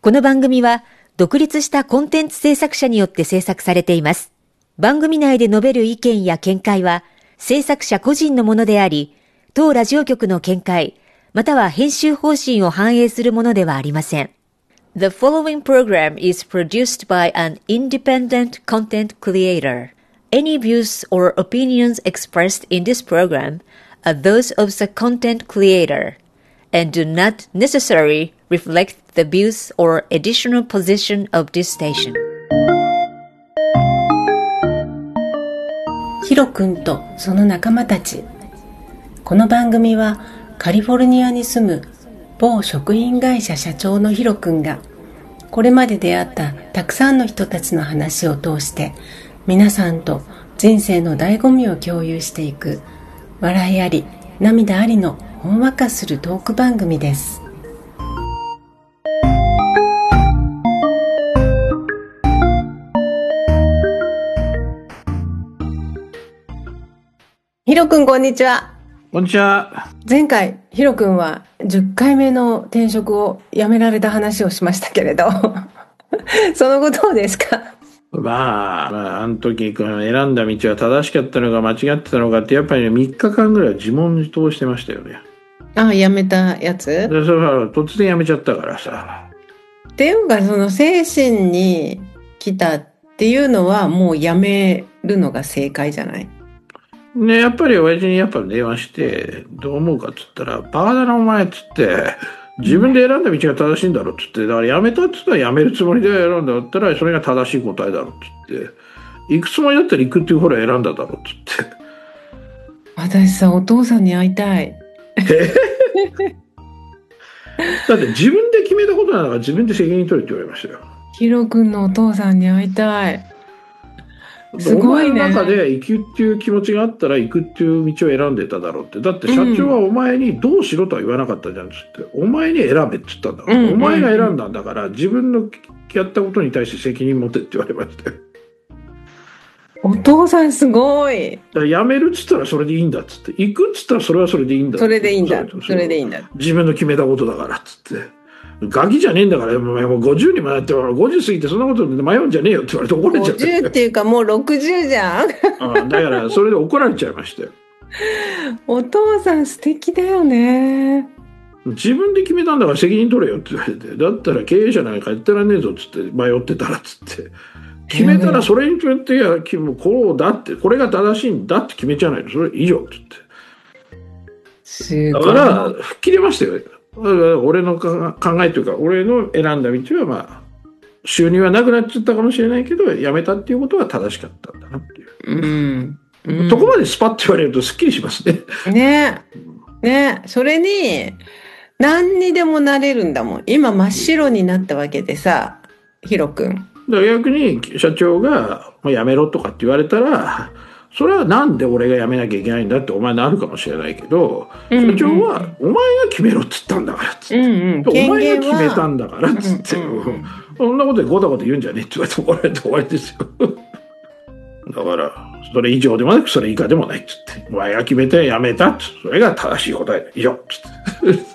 この番組は独立したコンテンツ制作者によって制作されています。番組内で述べる意見や見解は制作者個人のものであり、当ラジオ局の見解、または編集方針を反映するものではありません。The following program is produced by an independent content creator. Any views or opinions expressed in this program are those of the content creator and do not necessarily reflect the views or editorial position of this station. ヒロ君とその仲間たち。この番組はカリフォルニアに住む某食品会社社長のヒロ君がこれまで出会ったたくさんの人たちの話を通して皆さんと人生の醍醐味を共有していく笑いあり涙ありのほんわかするトーク番組です。ヒロ君こんにちは。 こんにちは。 前回ヒロ君は10回目の転職を辞められた話をしましたけれどその後どうですか？ あの時選んだ道は正しかったのか間違ってたのかってやっぱりね、3日間ぐらい自問自答してましたよね。 辞めたやつ？ でそれは突然辞めちゃったからさ。 っていうかその精神に来たっていうのはもう辞めるのが正解じゃない？ ね、やっぱり親父に電話してどう思うかっつったらバカだなお前っつって自分で選んだ道が正しいんだろっつって、だから辞めたっつったら辞めるつもりで選んだったらそれが正しい答えだろっつって行くつもりだったら行くっていう方を選んだだろっつって。 私さお父さんに会いたいだって自分で決めたことなんだから自分で責任取れって言われましたよ。 ヒロ君のお父さんに会いたい。すごいね。 お前の中で行くっていう気持ちがあったら行くっていう道を選んでただろうって。だって社長はお前にどうしろとは言わなかったじゃんっつって、お前に選べって言ったんだから、お前が選んだんだから自分のやったことに対して責任持てって言われましたよ。 お父さんすごい。 だから辞めるっつったらそれでいいんだっつって、行くっつったらそれはそれでいいんだっつって、 それでいいんだ。それでいいんだ。 自分の決めたことだからっつって。ガキじゃねえんだからもう50にもなって50過ぎてそんなことで迷うんじゃねえよって言われて怒られちゃって。 50っていうかもう60じゃんだからそれで怒られちゃいましたよ。 お父さん素敵だよね。 自分で決めたんだから責任取れよって言われて、だったら経営者なんかやってらんねえぞっつって迷ってたらっつって決めたらそれに決めてこうだってこれが正しいんだって決めちゃないとそれ以上っつって。だから吹っ切れましたよ。俺の考えというか俺の選んだ道は収入はなくなっちゃったかもしれないけど辞めたっていうことは正しかったんだなっていう、そこまでスパッと言われるとすっきりしますね。 ねそれに何にでもなれるんだもん。今真っ白になったわけでさ、ヒロ君。だから逆に社長がもう辞めろとかって言われたらそれはなんで俺が辞めなきゃいけないんだってお前なるかもしれないけど、社長はお前が決めろっつったんだからっつって、お前が決めたんだからっつって、そんなことでゴタゴタ言うんじゃねえって言われて怒られて終わりですよだからそれ以上でもなくそれ以下でもないっつって、お前が決めて辞めたっつって、それが正しい答えだ以上っつって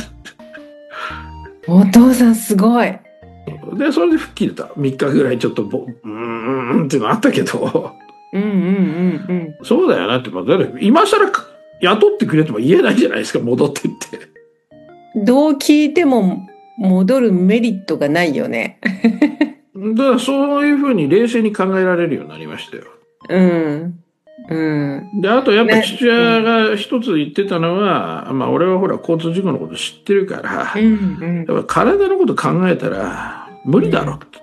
お父さんすごい。 でそれで吹っ切れた。3日ぐらいちょっとっていうのあったけどそうだよなって、今更雇ってくれとも言えないじゃないですか、戻ってって。 どう聞いても戻るメリットがないよねだからそういうふうに冷静に考えられるようになりましたよ。であとやっぱ父親が一つ言ってたのは、俺はほら交通事故のこと知ってるから、やっぱ体のこと考えたら無理だろって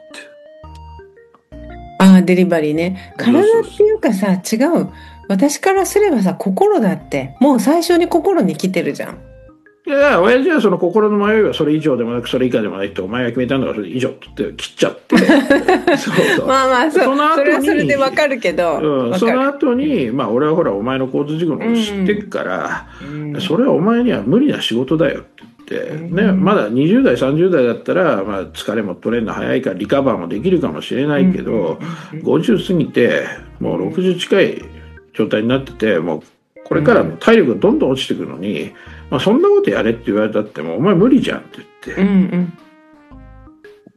言って、デリバリーね。体っていうかさ、違う。私からすればさ、心だって。もう最初に心に来てるじゃん。 いや、親父はその心の迷いはそれ以上でもなくそれ以下でもないってお前が決めたんだからそれ以上って言って切っちゃってそうそれはそれでわかるけど、 その後に俺はほらお前の交通事故のこと知ってるから、それはお前には無理な仕事だよって言って、まだ20代30代だったら、疲れも取れるの早いからリカバーもできるかもしれないけど、50過ぎてもう60近い状態になってて、もうこれからも体力がどんどん落ちてくるのに、そんなことやれって言われたってもうお前無理じゃんって言って、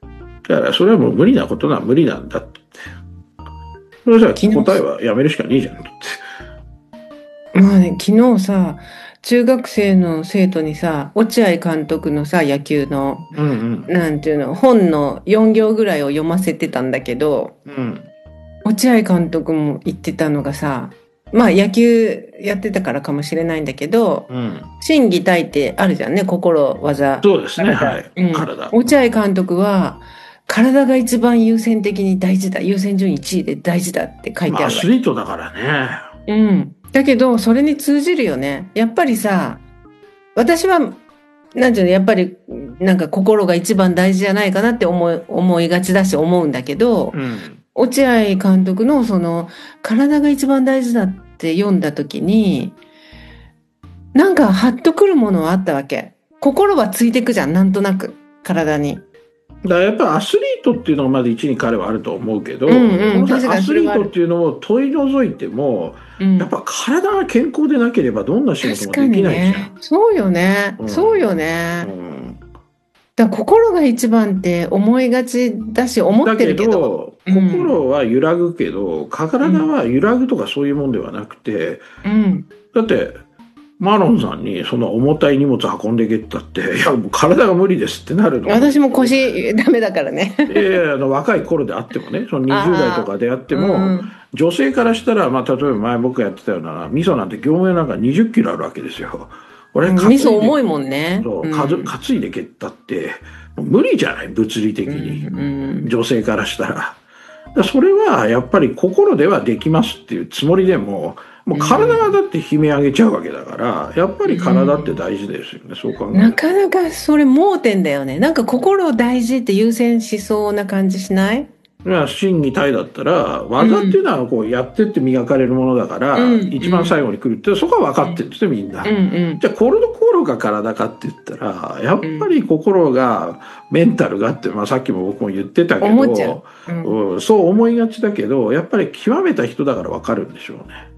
だからそれはもう無理なことは無理なんだって。それじゃあ答えはやめるしかねえじゃんって。 まあね、昨日さ、中学生の生徒にさ、落合監督のさ、野球の、なんていうの、本の4行ぐらいを読ませてたんだけど、落合監督も言ってたのがさ、まあ野球やってたからかもしれないんだけど、心技体ってあるじゃんね、心、技。 そうですね、はい。 体。落合監督は、体が一番優先的に大事だ、優先順位1位で大事だって書いてある。 アスリートだからね。だけど、それに通じるよね。やっぱりさ、私は、なんていうの、やっぱり、なんか心が一番大事じゃないかなって思いがちだし思うんだけど、落合監督のその、体が一番大事だって読んだ時に、なんかハッとくるものはあったわけ。心はついてくじゃん、なんとなく、体に。 だからやっぱりアスリートっていうのがまず一に彼はあると思うけど、アスリートっていうのを取り除いても、やっぱ体が健康でなければどんな仕事もできないじゃん。 ね、そうよね、そうよね。だから心が一番って思いがちだし思ってるけど。 心は揺らぐけど、体は揺らぐとかそういうもんではなくて、だってマロンさんにその重たい荷物運んでけったって、いやもう体が無理ですってなるの。 私も腰ダメだからね。 若い頃であってもね、その20代とかであっても、女性からしたら、まあ例えば前僕がやってたような味噌なんて業務用なんか20キロあるわけですよ。 俺味噌重いもんね。 担いでけったって無理じゃない、物理的に、女性からしたら。それはやっぱり心ではできますっていうつもりでも、もう体がだって悲鳴上げちゃうわけだから、やっぱり体って大事ですよね、そう考えると。 なかなかそれ盲点だよね。なんか心を大事って優先しそうな感じしない？ 心技体だったら、技っていうのはこうやってって磨かれるものだから、一番最後に来るって、そこは分かってるんですよ、みんな。じゃあ、心が体かって言ったら、やっぱり心が、メンタルがって、まあさっきも僕も言ってたけど、そう思いがちだけど、やっぱり極めた人だから分かるんでしょうね。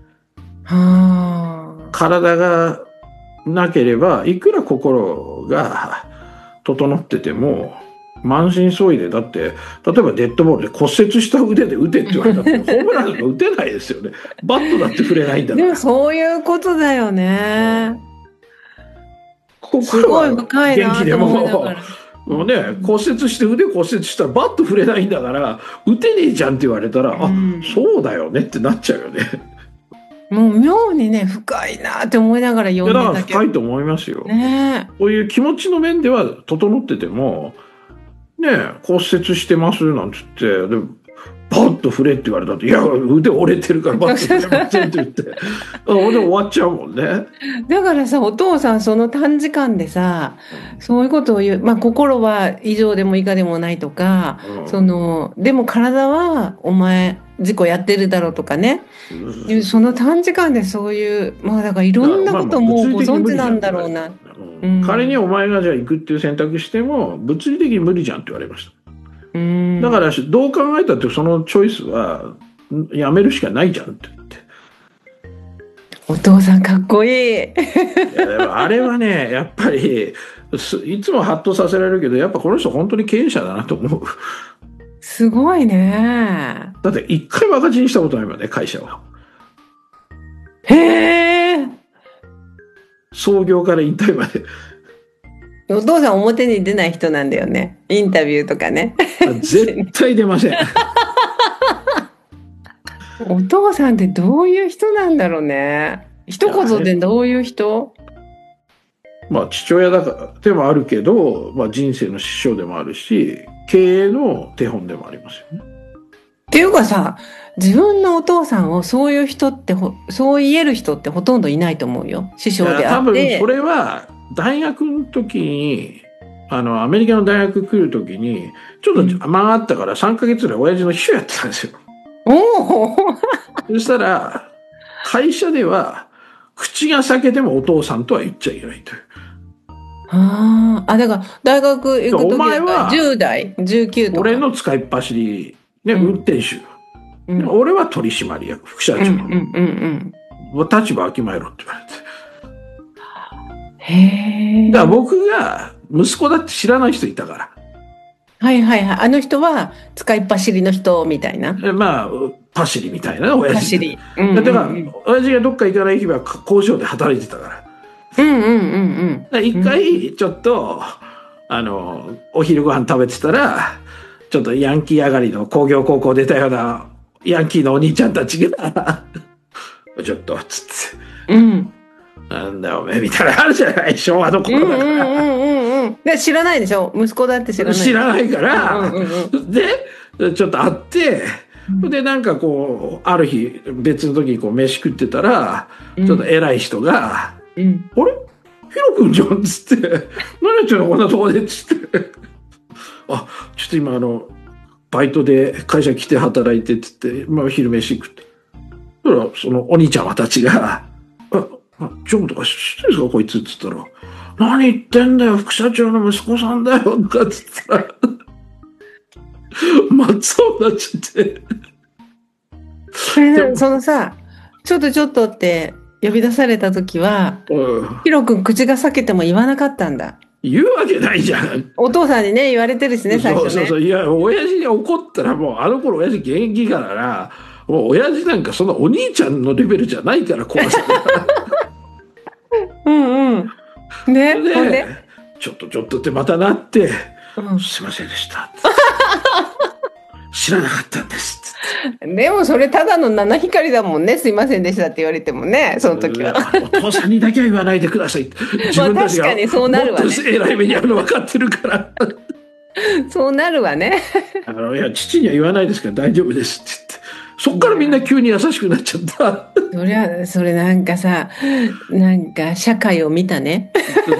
体がなければ、いくら心が整ってても、満身創痍で、だって、例えばデッドボールで骨折した腕で打てって言われたら、ホームランとか打てないですよね。バットだって触れないんだから。 でもそういうことだよね。すごい深いなと思いながら。 もうね、骨折して腕骨折したらバット触れないんだから、打てねえじゃんって言われたら、そうだよねってなっちゃうよね。 もう妙にね、深いなって思いながら読んでたけど。 だから深いと思いますよ。こういう気持ちの面では整ってても、ねえ、骨折してますなんつって、で、バッと振れって言われたって、いや、腕折れてるからバッと振れませんって言って、俺終わっちゃうもんね。 だからさ、お父さんその短時間でさ、そういうことを言う、まあ心は以上でも以下でもないとか、でも体はお前、事故やってるだろうとかね。その短時間でそういう、まあだからいろんなこともご存知なんだろうな。 仮にお前がじゃあ行くっていう選択しても物理的に無理じゃんって言われました。だからどう考えたってそのチョイスはやめるしかないじゃんって言って。 お父さんかっこいい。 あれはね、やっぱりいつもハッとさせられるけど、やっぱこの人本当に経営者だなと思う。 すごいね。 だって一回も赤字にしたことないもんね、会社は。 へー。 創業から引退まで。 お父さん表に出ない人なんだよね。インタビューとかね。 絶対出ません。 お父さんってどういう人なんだろうね。一言でどういう人？ まあ父親だからでもあるけど、まあ人生の師匠でもあるし、経営の手本でもありますよね。 っていうかさ、自分のお父さんをそういう人ってそう言える人ってほとんどいないと思うよ。師匠であって。 多分それは大学の時に、アメリカの大学来る時に、ちょっと間があったから3ヶ月ぐらい親父の秘書やってたんですよ。そしたら、会社では、口が裂けてもお父さんとは言っちゃいけないという。 だから大学行く時は10代、19とか。 俺の使いっ走り、ね、運転手。俺は取締役、副社長。立場わきまえろって言われて。だから僕が息子だって知らない人いたから。 はいはいはい。あの人は使いっ走りの人みたいな。 まあ、パシリみたいな親父。 走り。 だから、親父がどっか行かない日は工場で働いてたから。一回、ちょっと、お昼ご飯食べてたら、ちょっとヤンキー上がりの工業高校出たようなヤンキーのお兄ちゃんたちが、ちょっと、つって。なんだおめえみたいなのあるじゃない、昭和の頃だから。 で知らないでしょ、息子だって知らない。 知らないから、で、ちょっと会って、で、なんかこう、ある日、別の時にこう、飯食ってたら、ちょっと偉い人が、あれヒロ君じゃんつって、何やってんのこんなとこでつって。あ、ちょっと今バイトで会社来て働いてつって、まあ昼飯食って。だから、そのお兄ちゃんたちが、ジョンとか知ってるんですかこいつっつったら、何言ってんだよ、副社長の息子さんだよ、とかっつったら、真っ青になっちゃって。 そのさ、ちょっとって呼び出された時は、ヒロ君口が裂けても言わなかったんだ。 言うわけないじゃん。 お父さんにね、言われてるしね、最初ね。 そう。いや、親父に怒ったらもう、あの頃親父現役から、もう親父なんかそのお兄ちゃんのレベルじゃないから怖さが。 ね、ほんでちょっとってまたなって、すいませんでした。知らなかったんです。 でもそれただの七光だもんね、すいませんでしたって言われてもね、その時は。 お父さんにだけは言わないでください。自分たちがもっと偉い目にあるの分かってるから。 そうなるわね。 いや、父には言わないですから大丈夫ですって言って。そっからみんな急に優しくなっちゃった。 それなんかさ、なんか社会を見たね。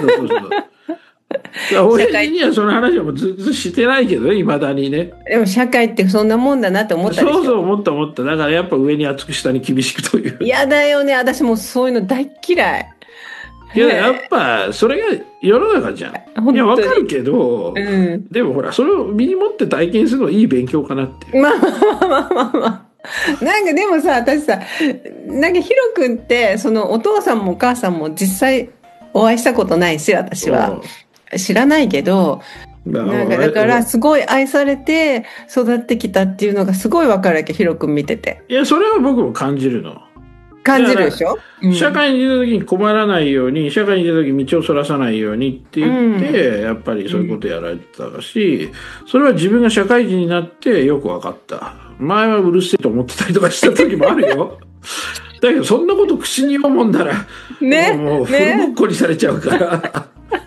親父にはその話はもうずっとしてないけどね、未だにね。 でも社会ってそんなもんだなって思ったでしょ。 そう思った。だからやっぱ上に厚く下に厳しくという。 嫌だよね、私もそういうの大嫌い。 いや、やっぱそれが世の中じゃん。いや、わかるけど、でもほら、それを身に持って体験するのはいい勉強かなって。 まあ。なんかでもさ、私さ、なんかヒロ君ってそのお父さんもお母さんも実際お会いしたことないし、私は知らないけど、なんかだからすごい愛されて育ってきたっていうのがすごい分かるわけ、ヒロ君見てて。 いや、それは僕も感じるの。 感じるでしょ、 社会に出た時に困らないように、社会に出た時に道をそらさないようにって言って、やっぱりそういうことやられてたし、それは自分が社会人になってよく分かった。前はうるせえと思ってたりとかした時もあるよ。だけどそんなこと口に読むもんなら、もうフルボッコにされちゃうから。だ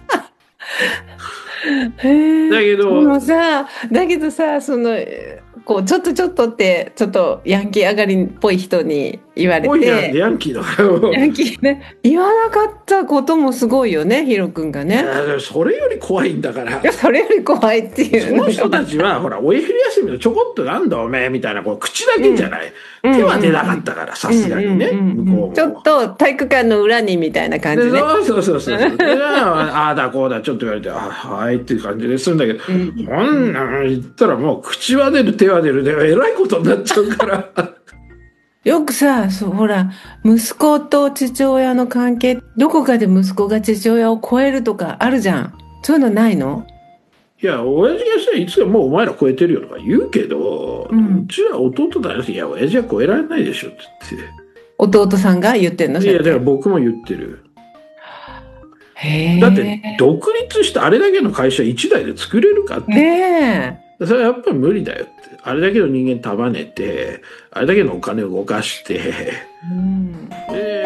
けどさ、そのこうちょっとってちょっとヤンキー上がりっぽい人に言われて、 ヤンキーだからヤンキーね、言わなかったこともすごいよね、ヒロ君がね。 それより怖いんだから。 いや、それより怖いっていう。 その人たちはほらお昼休みのちょこっとなんだおめえみたいなこう口だけじゃない、手は出なかったからさすがにね、向こうもちょっと体育館の裏にみたいな感じで、 そうああだこうだちょっと言われてはいっていう感じでするんだけど、こんなん言ったらもう口は出る手は出るでえらいことになっちゃうから。 よくさ、ほら、息子と父親の関係、どこかで息子が父親を超えるとかあるじゃん。そういうのないの？ いや、親父がさ、いつかもうお前ら超えてるよとか言うけど、うちは弟だよ。いや、親父は超えられないでしょって言って。弟さんが言ってんの？ いや、だから僕も言ってる。 へー。 だって、独立してあれだけの会社一台で作れるかって。 ねえ。それはやっぱり無理だよって。あれだけの人間束ねて、あれだけのお金を動かして、